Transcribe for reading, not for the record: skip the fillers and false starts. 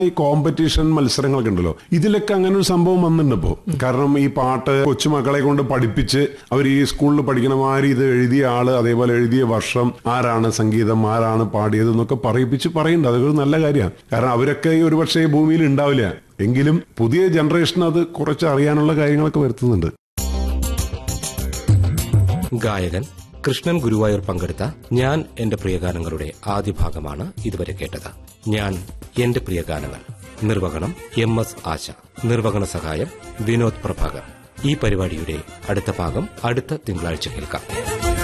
ഈ കോമ്പറ്റീഷൻ മത്സരങ്ങളൊക്കെ ഉണ്ടല്ലോ, ഇതിലൊക്കെ അങ്ങനെ ഒരു സംഭവം വന്നിട്ടുണ്ട് ഇപ്പോ. കാരണം ഈ പാട്ട് കൊച്ചുമക്കളെ കൊണ്ട് പഠിപ്പിച്ച് അവർ ഈ സ്കൂളിൽ പഠിക്കണ മാതിരി ഇത് എഴുതിയ ആള്, അതേപോലെ എഴുതിയ വർഷം, ആരാണ് സംഗീതം, ആരാണ് പാടിയത് എന്നൊക്കെ പറയിപ്പിച്ച് പറയുന്നുണ്ട്. അതൊരു നല്ല കാര്യമാണ്. കാരണം അവരൊക്കെ ഒരു പക്ഷേ ഭൂമിയിൽ ഉണ്ടാവില്ല, എങ്കിലും പുതിയ ജനറേഷൻ അത് കുറച്ച് അറിയാനുള്ള കാര്യങ്ങളൊക്കെ വരുത്തുന്നുണ്ട്. ഗായകൻ കൃഷ്ണൻ ഗുരുവായൂർ പങ്കെടുത്ത ഞാൻ എന്റെ പ്രിയഗാനങ്ങളുടെ ആദ്യ ഭാഗമാണ് ഇതുവരെ കേട്ടത്. ഞാൻ എന്റെ പ്രിയഗാനങ്ങൾ. നിർവഹണം MS ആശ. നിർവഹണ സഹായം വിനോദ് പ്രഭാകർ. ഈ പരിപാടിയുടെ അടുത്ത ഭാഗം അടുത്ത തിങ്കളാഴ്ച കേൾക്കാം.